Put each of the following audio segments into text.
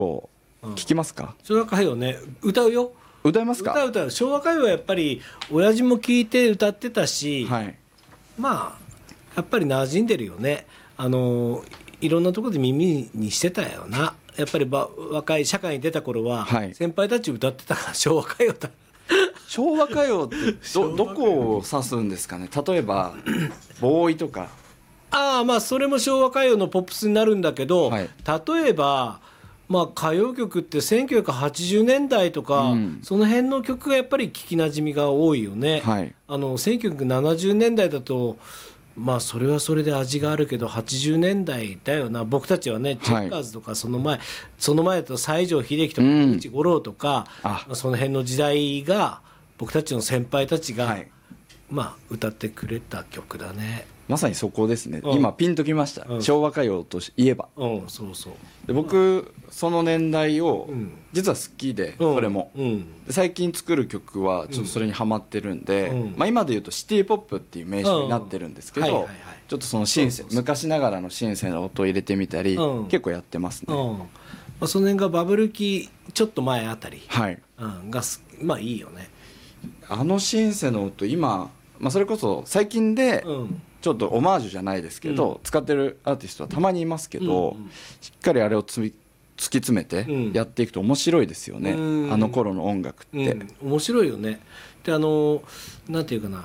を聞きますか？ 昭和歌謡ね、歌うよ。 歌いますか？ 歌う。昭和歌謡はやっぱり親父も聞いて歌ってたし、 はい、 まあやっぱり馴染んでるよね。いろんなところで耳にしてたよな。やっぱり若い社会に出た頃は、 はい、 先輩たち歌ってたから昭和歌謡だ。 昭和歌謡ってどこを指すんですかね？例えばボーイとか。 まあそれも昭和歌謡のポップスになるんだけど、 はい、 例えば、まあ、歌謡曲って1980年代とか、その辺の曲がやっぱり聞きなじみが多いよね。 はい、 1970年代だとまあそれはそれで味があるけど80年代だよな。僕たちはねチェッカーズとかその前だと西城秀樹とか野口五郎とか、その辺の時代が僕たちの先輩たちが、まあ歌ってくれた曲だね。 まさにそこですね。今ピンときました、昭和歌謡といえば。 そうそう。 で僕その年代を実は好きで、それも、で最近作る曲はちょっとそれにハマってるんで、まあ、今でいうとシティポップっていう名称になってるんですけど、ちょっとその昔ながらのシンセの音を入れてみたり、結構やってますね。 まあ、その辺がバブル期ちょっと前あたり、がまあいいよね。 シンセの音今、まあ、それこそ最近でちょっとオマージュじゃないですけど、使ってるアーティストはたまにいますけど、しっかりあれを突き詰めてやっていくと面白いですよね、あの頃の音楽って、 面白いよね。でなんていうかな、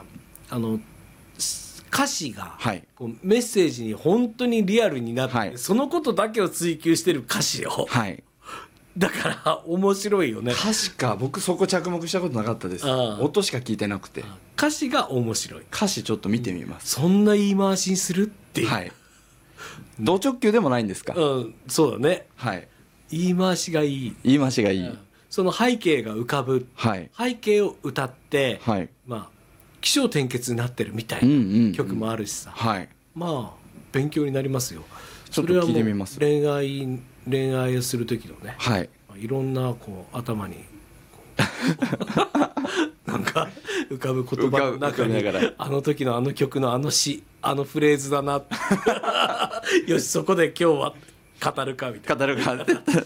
歌詞がこうメッセージに本当にリアルになって、そのことだけを追求してる歌詞を、だから面白いよね。 確か僕そこ着目したことなかったです。音しか聞いてなくて、 歌詞が面白い。 歌詞ちょっと見てみます。 そんな言い回しにするっていう、 同直球でもないんですか？ そうだね。言い回しがいい。 言い回しがいい。 その背景が浮かぶ、背景を歌って、まあ起承転結になってるみたいな曲もあるしさ、まあ勉強になりますよ。 ちょっと聞いてみます。 それはもう恋愛をする時のね、いろんなこう頭になんか浮かぶ言葉の中にあの時のあの曲のあの詩、あのフレーズだなよしそこで今日は語るかみたいな。語るか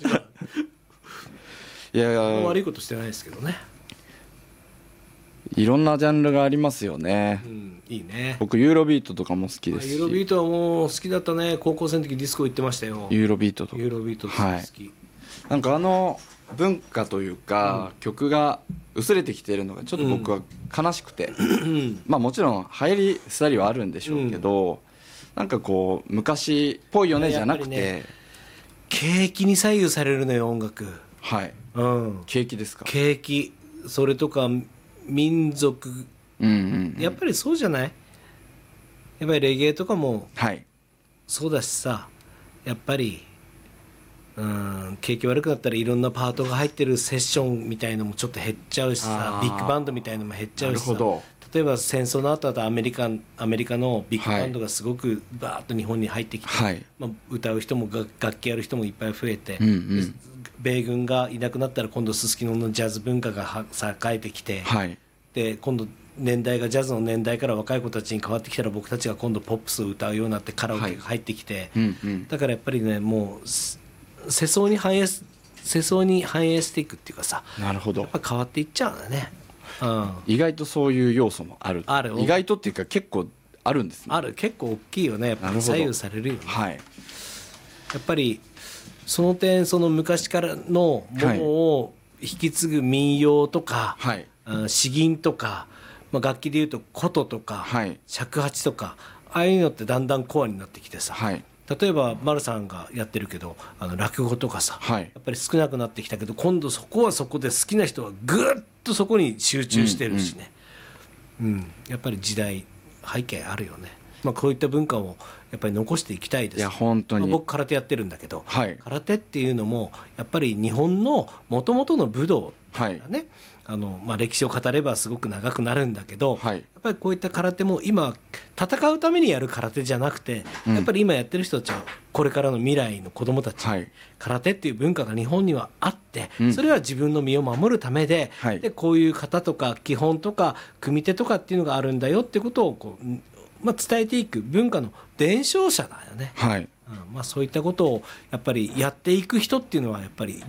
いや悪いことしてないですけどね。 いろんなジャンルがありますよね。 いいね。 僕ユーロビートとかも好きですし。 ユーロビートはもう好きだったね。高校生の時ディスコ行ってましたよ。 ユーロビートとか。 ユーロビート好き。 なんか文化というか、曲が薄れてきているのがちょっと僕は悲しくて、まあもちろん流行り廃りはあるんでしょうけど、なんかこう昔っぽいよねじゃなくて、 景気に左右されるのよ音楽。 景気ですか？ 景気、それとか民族、やっぱりそうじゃない？やっぱりレゲエとかもそうだしさ、やっぱり景気悪くなったらいろんなパートが入ってるセッションみたいのもちょっと減っちゃうしさ、ビッグバンドみたいのも減っちゃうしさ、例えば戦争の後だとアメリカのビッグバンドがすごくバーッと日本に入ってきて、歌う人も楽器やる人もいっぱい増えて、米軍がいなくなったら今度すすきののジャズ文化が栄えてきて、で今度年代がジャズの年代から若い子たちに変わってきたら僕たちが今度ポップスを歌うようになってカラオケが入ってきて、だからやっぱりねもう世相に反映していくっていうかさ、 なるほど、 やっぱ変わっていっちゃうんだね。 意外とそういう要素もある。意外とっていうか結構あるんですね。 結構大きいよね。やっぱり左右されるよね。やっぱりその点その昔からのものを引き継ぐ民謡とか、詩吟とか、楽器でいうと琴とか、尺八とか、ああいうのってだんだんコアになってきてさ、例えば丸さんがやってるけど落語とかさ、やっぱり少なくなってきたけど今度そこはそこで好きな人はぐっとそこに集中してるしね、やっぱり時代背景あるよね。こういった文化をやっぱり残していきたいです。 いや本当に、 僕空手やってるんだけど、空手っていうのもやっぱり日本のもともとの武道だね、歴史を語ればすごく長くなるんだけど、やっぱりこういった空手も今戦うためにやる空手じゃなくて、やっぱり今やってる人たちはこれからの未来の子どもたち、空手っていう文化が日本にはあって、それは自分の身を守るためで、でこういう型とか基本とか組手とかっていうのがあるんだよってことをこうまあ、伝えていく文化の伝承者だよね。 はい、 まあ、そういったことをやっぱりやっていく人っていうのはやっぱり